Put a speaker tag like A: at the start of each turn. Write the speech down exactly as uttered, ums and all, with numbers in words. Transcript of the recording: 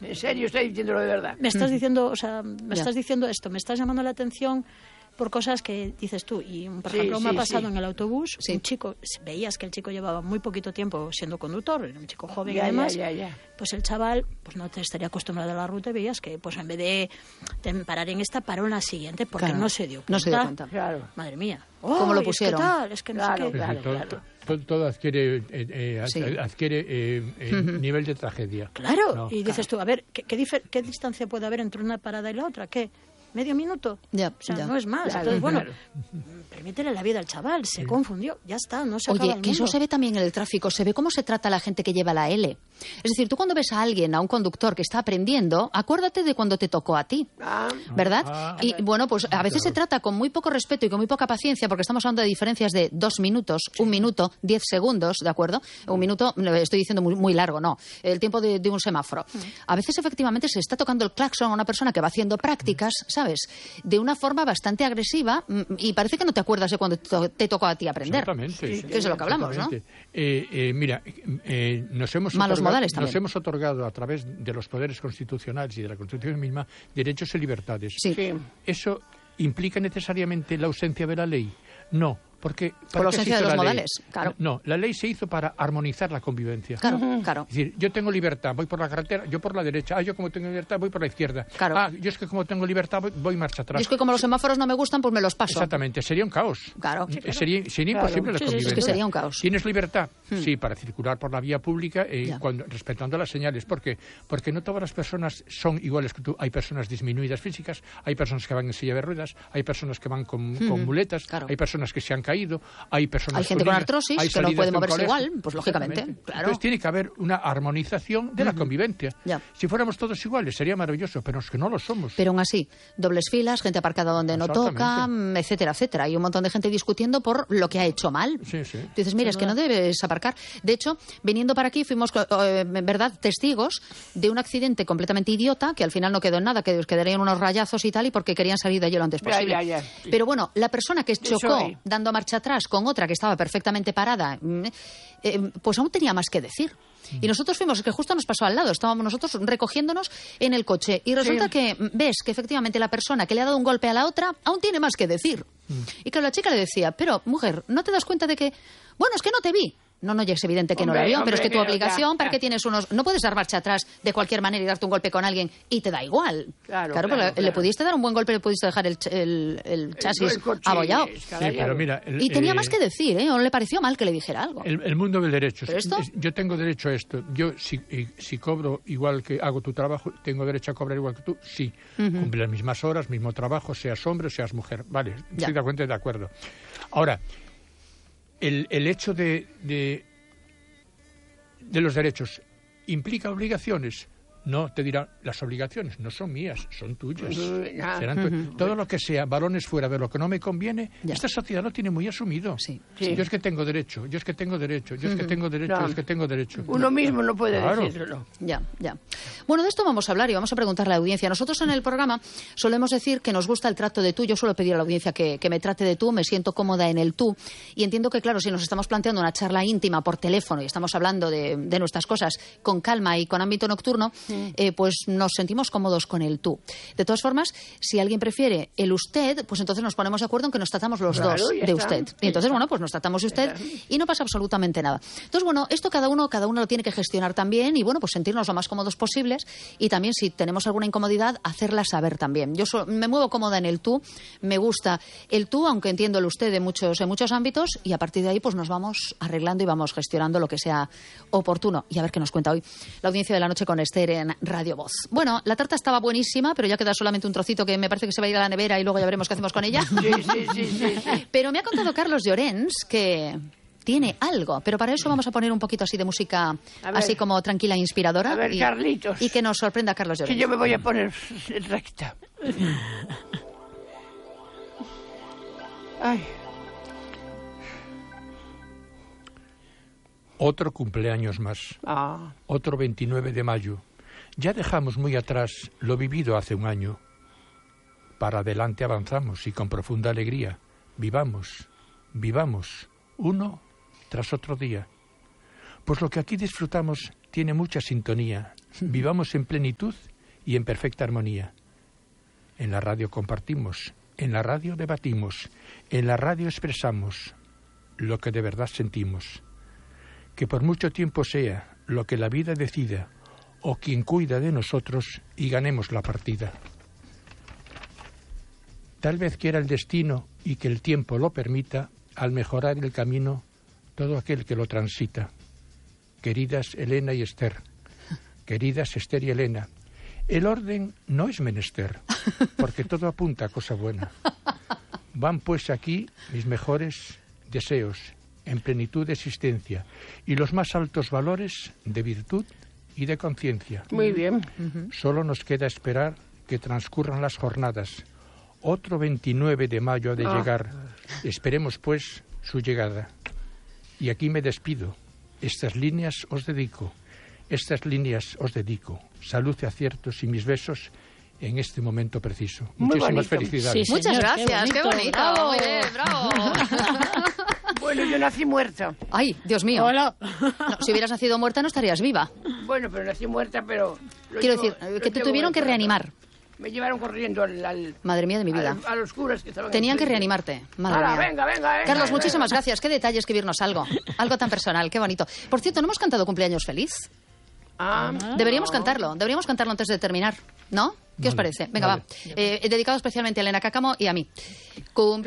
A: En serio, estoy diciéndolo de verdad.
B: Me estás diciendo, o sea, me
C: Ya.
B: estás diciendo esto, me estás llamando la atención por cosas que dices tú. Y, por
A: Sí,
B: ejemplo,
A: sí,
B: me ha pasado
A: sí.
B: en el autobús,
C: Sí.
B: un chico, veías que el chico llevaba muy poquito tiempo siendo conductor, era un chico joven
A: Ya,
B: y demás,
A: ya, ya, ya.
B: pues el chaval pues no te estaría acostumbrado a la ruta y veías que pues en vez de, de parar en esta, paró en la siguiente porque
C: Claro.
B: no se dio cuenta.
C: No se dio cuenta.
A: Claro.
B: Madre mía.
C: ¿Cómo lo
B: Ay, es que
C: pusieron?
B: tal, es que no
A: Claro,
B: sé qué.
A: claro.
D: Sí, todo, todo- todo adquiere, eh, eh,
C: Sí.
D: adquiere eh, eh, nivel de tragedia.
B: Claro,
D: No,
B: y dices tú, a ver, ¿qué, qué, difer- qué distancia puede haber entre una parada y la otra? ¿Qué? ¿Medio minuto?
C: Ya,
B: o sea,
C: ya.
B: no es más.
A: Claro,
B: Entonces, bueno,
A: claro.
B: permítele la vida al chaval, se confundió, ya está, no se acaba
C: Oye,
B: el
C: que eso
B: mundo.
C: se ve también en el tráfico, se ve cómo se trata a la gente que lleva la L. Es decir, tú cuando ves a alguien, a un conductor que está aprendiendo, acuérdate de cuando te tocó a ti,
A: Ah,
C: ¿verdad?
D: Ah,
C: y bueno, pues a veces se trata con muy poco respeto y con muy poca paciencia, porque estamos hablando de diferencias de dos minutos, un minuto, diez segundos, ¿de acuerdo? Un minuto, lo estoy diciendo muy, muy largo, no. El tiempo de, de un semáforo. A veces, efectivamente, se está tocando el claxon a una persona que va haciendo prácticas, ¿sabes? De una forma bastante agresiva mm, y parece que no te acuerdas de cuando te, to- te tocó a ti aprender.
D: Exactamente.
C: Que es de lo que hablamos, ¿no?
D: Exactamente. Eh, eh, mira, eh, nos, hemos
C: Malos
D: otorgado,
C: modales también.
D: nos hemos otorgado a través de los poderes constitucionales y de la Constitución misma derechos y libertades.
C: Sí.
A: sí.
D: ¿Eso implica necesariamente la ausencia de la ley? No, porque...
C: Por la
D: ¿para qué se
C: ausencia de
D: hizo
C: los
D: la ley?
C: modales, claro.
D: No, la ley se hizo para armonizar la convivencia.
C: Claro, claro.
D: Es decir, yo tengo libertad, voy por la carretera, yo por la derecha. Ah, yo como tengo libertad, voy por la izquierda.
C: Claro.
D: Ah, yo es que como tengo libertad, voy, voy marcha atrás.
C: Y es que como los semáforos no me gustan, pues me los paso.
D: Exactamente, sería un caos.
C: Claro. Sí,
D: Eh, Sería, sería
A: Claro.
D: imposible la
B: Sí, sí, sí,
D: convivencia.
C: es que sería un caos.
D: ¿Tienes libertad? Sí, para circular por la vía pública eh,
C: Ya.
D: cuando, respetando las señales. ¿Por qué? Porque no todas las personas son iguales que tú. Hay personas disminuidas físicas, hay personas que van en silla de ruedas, hay personas que van con, con muletas,
C: claro.
D: hay personas que se han caído, hay personas
C: Hay gente con
D: niños,
C: artrosis
D: hay
C: que no
D: salidas
C: puede
D: de un
C: moverse
D: colegio.
C: igual, pues lógicamente,
D: Exactamente.
C: claro.
D: Entonces tiene que haber una armonización de la convivencia.
C: Ya.
D: Si fuéramos todos iguales sería maravilloso, pero es que no lo somos.
C: Pero aún así, dobles filas, gente aparcada donde no toca,
D: Exactamente.
C: mm, etcétera, etcétera. Hay un montón de gente discutiendo por lo que ha hecho mal.
D: Sí, sí.
C: Tú dices, mira, es que no debes aparcar. De hecho, viniendo para aquí fuimos, eh, en verdad, testigos de un accidente completamente idiota, que al final no quedó en nada, que os quedarían unos rayazos y tal, y porque querían salir de allí lo antes
A: Ya,
C: posible.
A: ya, ya, sí.
C: Pero bueno, la persona que
A: Eso
C: chocó
A: hay.
C: dando marcha atrás con otra que estaba perfectamente parada, mm, eh, pues aún tenía más que decir. Y nosotros fuimos, que justo nos pasó al lado, estábamos nosotros recogiéndonos en el coche. Y resulta
A: Sí.
C: que mm, ves que efectivamente la persona que le ha dado un golpe a la otra aún tiene más que decir. Y claro, la chica le decía, pero mujer, ¿no te das cuenta de que, bueno, es que no te vi? No, no, ya es evidente que
A: Hombre,
C: no lo vio, pero
A: hombre,
C: es que tu
A: pero
C: obligación,
A: ya,
C: ¿para
A: ya.
C: qué tienes unos...? No puedes dar marcha atrás de cualquier manera y darte un golpe con alguien y te da igual.
A: Claro,
C: pues
A: claro,
C: le, le
A: claro.
C: pudiste dar un buen golpe, le pudiste dejar el, ch- el, el chasis
A: El coche,
C: abollado.
A: escarallado.
D: Sí, pero mira, el-
C: Y tenía
D: eh,
C: más que decir, ¿eh? O le pareció mal que le dijera algo.
D: El, el mundo del derecho.
C: ¿Pero esto?
D: Es- Yo tengo derecho a esto. Yo, si, y- si cobro igual que hago tu trabajo, ¿tengo derecho a cobrar igual que tú? Sí. Cumple las mismas horas, mismo trabajo, seas hombre o seas mujer. Vale,
C: Ya.
D: estoy de acuerdo, de acuerdo. Ahora, el, el hecho de, de, de los derechos implica obligaciones. No, te dirán, las obligaciones no son mías, son tuyas.
A: Uy, nada.
D: Serán tu- Todo lo que sea varones fuera de lo que no me conviene,
C: Ya.
D: esta sociedad lo tiene muy asumido.
C: Sí.
A: Sí.
D: Yo es que tengo derecho, yo es que tengo derecho, yo es que tengo derecho,
A: No.
D: yo es que tengo derecho.
A: Uno mismo no puede
D: Claro.
A: decirlo.
C: Ya, ya. Bueno, de esto vamos a hablar y vamos a preguntarle a la audiencia. Nosotros en el programa solemos decir que nos gusta el trato de tú. Yo suelo pedir a la audiencia que, que me trate de tú, me siento cómoda en el tú. Y entiendo que, claro, si nos estamos planteando una charla íntima por teléfono y estamos hablando de, de nuestras cosas con calma y con ámbito nocturno, eh, pues nos sentimos cómodos con el tú. De todas formas, si alguien prefiere el usted, pues entonces nos ponemos de acuerdo en que nos tratamos los
A: Claro,
C: dos
A: ya
C: de
A: está.
C: usted. Y entonces, bueno, pues nos tratamos de usted y no pasa absolutamente nada. Entonces, bueno, esto cada uno, cada uno lo tiene que gestionar también y, bueno, pues sentirnos lo más cómodos posibles y también, si tenemos alguna incomodidad, hacerla saber también. Yo so- me muevo cómoda en el tú, me gusta el tú, aunque entiendo el usted en muchos, en muchos ámbitos, y a partir de ahí pues nos vamos arreglando y vamos gestionando lo que sea oportuno. Y a ver qué nos cuenta hoy la audiencia de la noche con Esther en Radio Voz. Bueno, la tarta estaba buenísima, pero ya queda solamente un trocito que me parece que se va a ir a la nevera y luego ya veremos qué hacemos con ella.
A: Sí, sí, sí, sí, sí.
C: Pero me ha contado Carlos Llorens que tiene algo, pero para eso vamos a poner un poquito así de música,
A: A ver.
C: así como tranquila e inspiradora.
A: A ver,
C: y,
A: Carlitos.
C: y que nos sorprenda Carlos
A: Que
C: Llorens.
A: yo me voy a poner recta. Ay,
D: Otro cumpleaños más,
A: ah,
D: otro veintinueve de mayo. Ya dejamos muy atrás lo vivido hace un año. Para adelante avanzamos y con profunda alegría. Vivamos, vivamos, uno tras otro día. Pues lo que aquí disfrutamos tiene mucha sintonía, Vivamos en plenitud y en perfecta armonía. En la radio compartimos, en la radio debatimos, en la radio expresamos lo que de verdad sentimos. Que por mucho tiempo sea lo que la vida decida o quien cuida de nosotros y ganemos la partida. Tal vez quiera el destino y que el tiempo lo permita al mejorar el camino todo aquel que lo transita. Queridas Elena y Esther, queridas Esther y Elena, el orden no es menester, porque todo apunta a cosa buena. Van pues aquí mis mejores deseos, en plenitud de existencia, y los más altos valores de virtud y de conciencia.
A: Muy bien.
D: Solo nos queda esperar que transcurran las jornadas. Otro veintinueve de mayo ha de
A: Ah.
D: llegar. Esperemos, pues, su llegada. Y aquí me despido. Estas líneas os dedico. Estas líneas os dedico. Salud y aciertos y mis besos en este momento preciso.
A: Muy
D: Muchísimas
A: bonito.
D: felicidades.
B: Sí,
C: Muchas
B: señor,
C: gracias, qué
B: qué
C: bonito.
B: bonito.
C: Muy bien, bravo.
A: Bueno, yo nací muerta.
C: Ay, Dios mío.
B: Hola.
C: No, si hubieras nacido muerta no estarías viva.
A: Bueno, pero nací muerta, pero... lo
C: Quiero
A: llevo-
C: decir,
A: lo
C: que te
A: llevo
C: tuvieron que
A: dentro.
C: reanimar.
A: Me llevaron corriendo al... al
C: Madre mía de mi vida.
A: al- a los curas que estaban...
C: Tenían que
A: enfrente.
C: reanimarte. Madre
A: Hala,
C: mía.
A: venga, venga, venga.
C: Carlos,
A: venga.
C: muchísimas gracias. Qué detalle escribirnos algo. Algo tan personal, qué bonito. Por cierto, ¿no hemos cantado cumpleaños feliz?
A: Ah,
C: Deberíamos cantarlo, deberíamos cantarlo antes de terminar, ¿no? ¿Qué os
D: Vale,
C: parece? Venga,
D: vale.
C: va. Eh, dedicado especialmente a Elena Cáccamo y a mí. Cumple